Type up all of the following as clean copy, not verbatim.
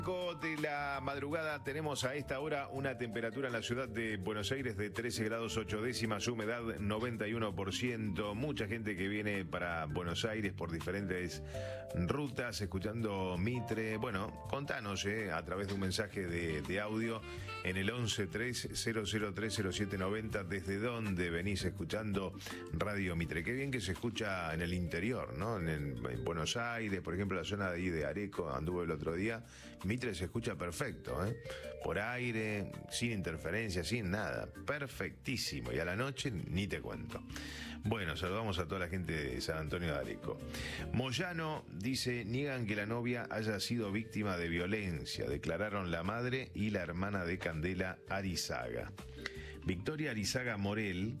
De la madrugada tenemos a esta hora una temperatura en la ciudad de Buenos Aires de 13 grados 8 décimas, humedad 91%, mucha gente que viene para Buenos Aires por diferentes rutas, escuchando Mitre. Bueno, contanos a través de un mensaje de audio en el 1130030790 desde dónde venís escuchando Radio Mitre. Qué bien que se escucha en el interior, ¿no? En Buenos Aires, por ejemplo, la zona de ahí de Areco, anduve el otro día. Mitre se escucha perfecto, por aire, sin interferencia, sin nada, perfectísimo. Y a la noche ni te cuento. Bueno, saludamos a toda la gente de San Antonio de Areco. Moyano dice: niegan que la novia haya sido víctima de violencia, declararon la madre y la hermana de Candela Arizaga. Victoria Arizaga Morel,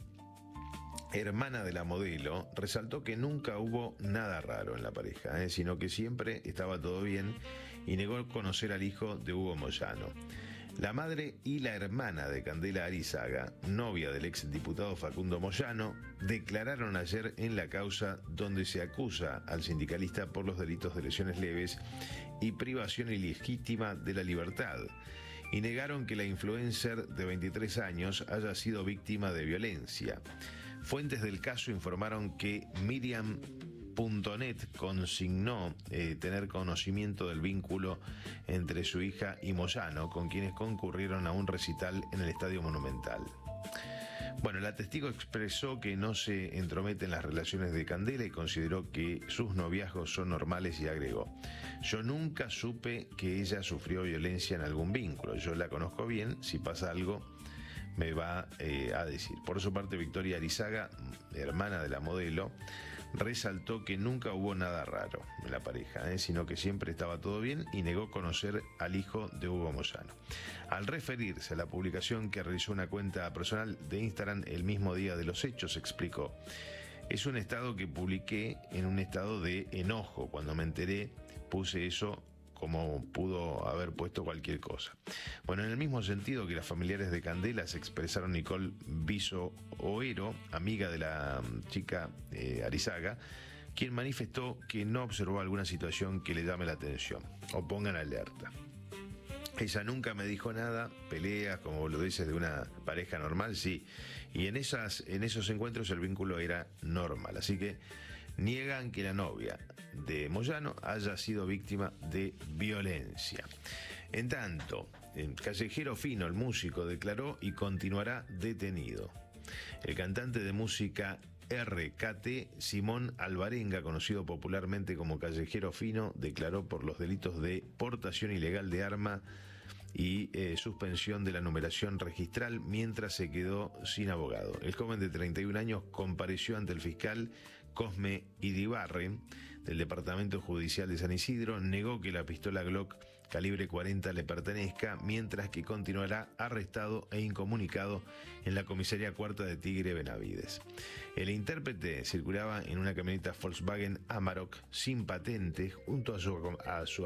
hermana de la modelo, resaltó que nunca hubo nada raro en la pareja, sino que siempre estaba todo bien, y negó conocer al hijo de Hugo Moyano. La madre y la hermana de Candela Arizaga, novia del exdiputado Facundo Moyano, declararon ayer en la causa donde se acusa al sindicalista por los delitos de lesiones leves y privación ilegítima de la libertad, y negaron que la influencer de 23 años haya sido víctima de violencia. Fuentes del caso informaron que Miriam.net consignó tener conocimiento del vínculo entre su hija y Moyano, con quienes concurrieron a un recital en el Estadio Monumental. Bueno, la testigo expresó que no se entromete en las relaciones de Candela y consideró que sus noviazgos son normales, y agregó: yo nunca supe que ella sufrió violencia en algún vínculo, yo la conozco bien, si pasa algo me va a decir. Por su parte, Victoria Arizaga, hermana de la modelo, resaltó que nunca hubo nada raro en la pareja, sino que siempre estaba todo bien, y negó conocer al hijo de Hugo Moyano. Al referirse a la publicación que realizó una cuenta personal de Instagram el mismo día de los hechos, explicó: es un estado que publiqué en un estado de enojo. Cuando me enteré, puse eso como pudo haber puesto cualquier cosa. Bueno, en el mismo sentido que las familiares de Candela, se expresaron Nicole Viso Oero, amiga de la chica Arizaga, quien manifestó que no observó alguna situación que le llame la atención o ponga en alerta. Ella nunca me dijo nada, peleas como boludeces de una pareja normal, sí. Y en esos encuentros el vínculo era normal. Así que niegan que la novia de Moyano haya sido víctima de violencia. En tanto, Callejero Fino, el músico, declaró y continuará detenido. El cantante de música RKT, Simón Alvarenga, conocido popularmente como Callejero Fino, declaró por los delitos de portación ilegal de arma y suspensión de la numeración registral mientras se quedó sin abogado. El joven de 31 años compareció ante el fiscal Cosme Idibarre del Departamento Judicial de San Isidro, negó que la pistola Glock calibre 40 le pertenezca, mientras que continuará arrestado e incomunicado en la comisaría cuarta de Tigre Benavides. El intérprete circulaba en una camioneta Volkswagen Amarok sin patente junto a su